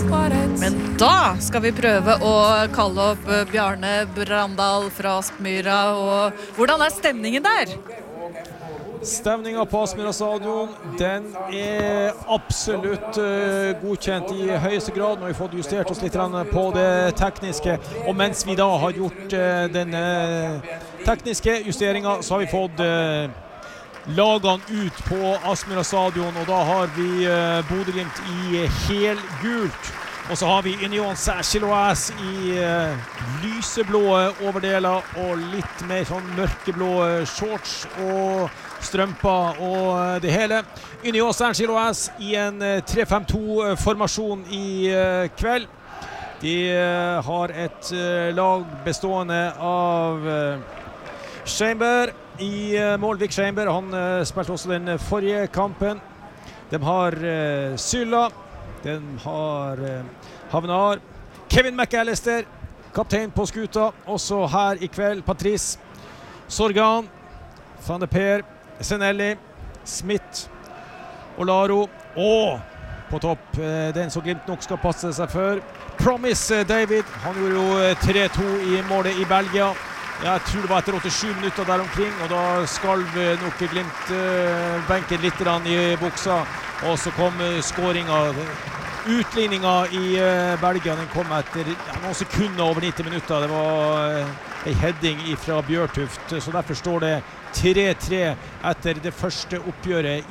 Men da skal vi prøve å kalle opp Bjarne Brandal fra Aspmyra. Og hvordan stemningen der? Stemningen på Aspmyra stadion, den absolutt godkjent i høyeste grad. Nå har vi fått justert oss litt på det tekniske, og mens vi da har gjort denne tekniske justeringen, så har vi fått lagene ut på Aspmyra stadion, og da har vi Bodø/Glimt i helgult. Og så har vi Union Saint-Gilloise i lyseblå overdeler og litt mer sånn mørkeblå shorts og strømper og det hele. Union Saint-Gilloise i en 3-5-2-formasjon i kveld. De har et lag bestående av Chamber i Målvik Chamber. Han spilte også den forrige kampen. De har Sylla. Den har Havnar, Kevin McAllister, kaptein på skuta, også her i kveld, Patrice, Sorgan, Van de Per, Senelli, Smith, Olaro, og på topp, den som Glimt nok skal passe seg for, Promise David. Han gjorde jo 3-2 i målet i Belgia. Jeg tror det var etter 87 minutter der omkring, og da skalv nok Glimt benken litt i buksa, og så kom skåringen. Utligningen i Belgia, den kom etter noen sekunder over 90 minutter. Det var en heading fra Bjørtuft, så derfor står det 3-3 etter det første oppgjøret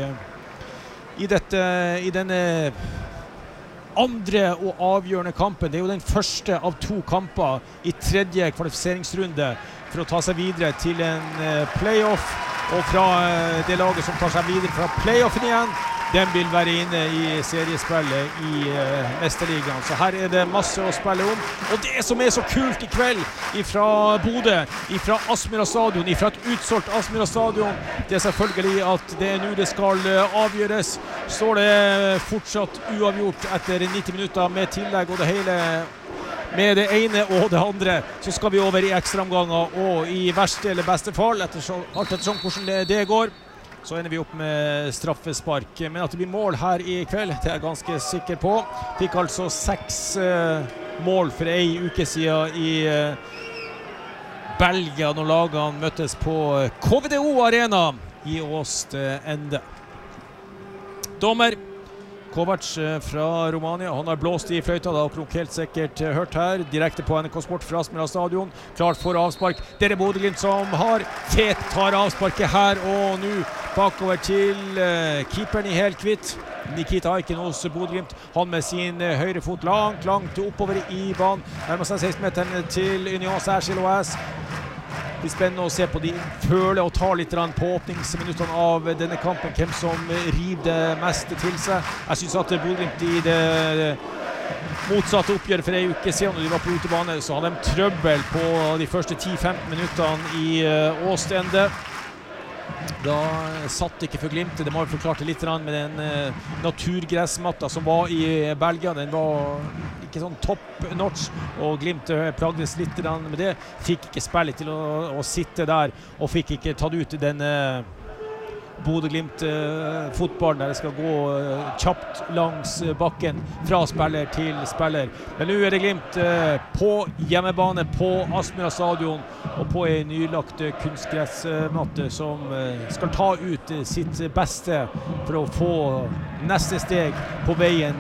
i denne andre og avgjørende kampen. Det er jo den første av 2 kamper i tredje kvalifiseringsrunde for å ta seg videre til en playoff, og fra det laget som tar seg videre fra playoffen igjen, den vil være inne i seriespillet i Mesterligaen. Så her det masse å spille om. Og det som så kult i kveld fra Bodø, fra Aspmyra stadion, fra et utsolgt Aspmyra stadion, det selvfølgelig at det nå det skal avgjøres. Står det fortsatt uavgjort etter 90 minutter med tillegg og det hele. Med det ene og det andre så skal vi over i ekstraomganger, og i verste eller beste fall, ettersom hvordan det går, så ender vi opp med straffespark. Men at det blir mål her i kveld, det jeg ganske sikker på. Fikk altså 6 mål for en uke siden i Belgia, når lagene møttes på KVDO Arena i Åstende. Dommer Kovac fra Romania, han har blåst i fløyta, det har dere helt sikkert hørt her, direkte på NRK Sport fra Aspmyra stadion, klart for avspark. Det Bodø/Glimt som har fet, tar avsparket her, og nå bakover til keeperen i helkvitt, Nikita Aiken hos Bodø/Glimt. Han med sin høyre fot langt oppover i banen, nærmer seg 16-meteren til Union Saint-Gilloise. Det blir spennende å se på de føler og tar litt på åpningsminuttene av denne kampen, hvem som river det meste til seg. Jeg synes at Bodø/Glimt i det motsatte oppgjøret for en uke siden, når de var på utebane, så hadde de trøbbel på de første 10-15 minuttene i Åstende. Da satt ikke for Glimt. De har forklart det litt med den naturgressmatta som var i Belgia. Den var ikke sånn top notch, og Glimt plagdes litt med det. Fikk ikke spille til å sitte der, og fikk ikke tatt ut denne Bodø/Glimt fotballen der det skal gå kjapt langs bakken fra spiller til spiller. Men nå det Glimt på hjemmebane på Aspmyra stadion og på en nylagt kunstgressmatte som skal ta ut sitt beste for å få neste steg på veien